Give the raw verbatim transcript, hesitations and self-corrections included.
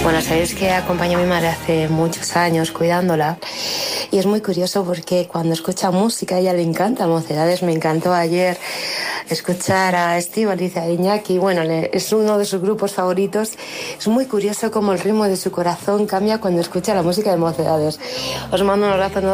Bueno, sabéis que acompañé a mi madre hace muchos años cuidándola y es muy curioso porque cuando escucha música a ella le encanta Mocedades. Me encantó ayer escuchar a Estíbaliz, a Iñaki, bueno, le, es uno de sus grupos favoritos. Es muy curioso cómo el ritmo de su corazón cambia cuando escucha la música de Mocedades. Os mando un abrazo enorme.